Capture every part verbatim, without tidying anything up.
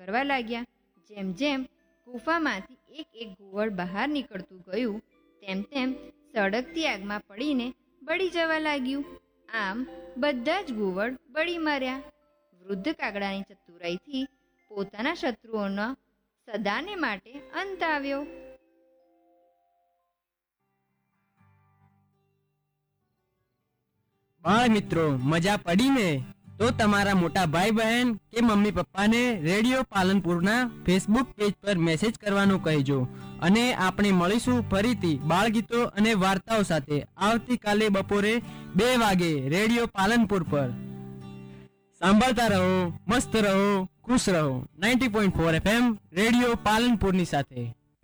કરવા લાગ્યા. જેમ જેમ ગુફામાંથી એક એક ઘુવડ બહાર નીકળતું ગયું તેમ તેમ સળગતી આગમાં પડીને બળી જવા લાગ્યું. આમ બધા જ ઘુવડ બળી મર્યા. વૃદ્ધ કાગડાની ચતુરાઈથી પોતાના શત્રુઓનો સદાને માટે અંત આવ્યો. બાળ મિત્રો, મજા પડી ને? તો તમારા મોટા ભાઈ બહેન કે મમ્મી પપ્પાને રેડિયો પાલનપુરના ફેસબુક પેજ પર મેસેજ કરવાનું કહેજો. અને આપણે મળીશું ફરીથી બાળગીતો અને વાર્તાઓ સાથે આવતીકાલે બપોરે બે વાગે રેડિયો પાલનપુર પર. સાંભળતા રહો, મસ્ત રહો, ખુશ રહો. Ninety point four FM radio પાલનપુરની સાથે.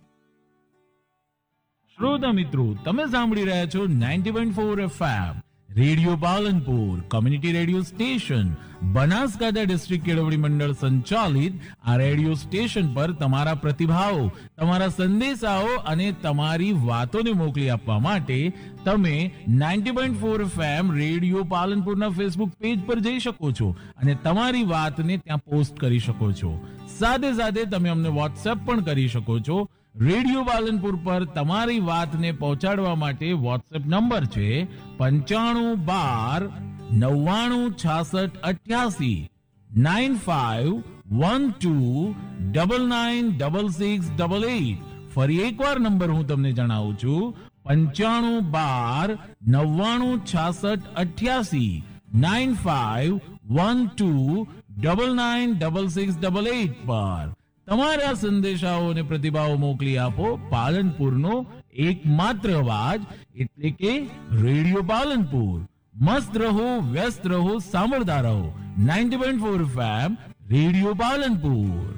શ્રોતા મિત્રો, તમે સાંભળી રહ્યા છો ninety point four FM radio Palanpur, community radio station, Banaskantha district કેળવણી મંડળ સંચાલિત આ રેડિયો સ્ટેશન પર તમારા પ્રતિભાવો, તમારા સંદેશાઓ અને તમારી વાતોને મોકલી આપવા માટે તમે ninety point four FM radio પાલનપુરના Facebook page પર જઈ શકો છો અને તમારી વાતને ત્યાં પોસ્ટ કરી શકો છો. સાથે સાથે તમે અમને વોટ્સએપ પણ કરી શકો છો. રેડિયો પાલનપુર પર તમારી વાતને પહોંચાડવા માટે વોટ્સએપ નંબર છે પંચાણું બાર નવ્વાણું છાસઠ અઠ્યાસી nine five one two double nine double six double eight. ફરી એકવાર નંબર હું તમને જણાવું છું, પંચાણું બાર નવ્વાણું છાસઠ અઠ્યાસી nine five one two double nine double six double eight પર તમારા સંદેશાઓ અને પ્રતિભાવો મોકલી આપો. પાલનપુરનો એકમાત્ર અવાજ એટલે કે રેડિયો પાલનપુર. મસ્ત રહો, વ્યસ્ત રહો, સાંભળતા રહો. Ninety point four FM radio Palanpur.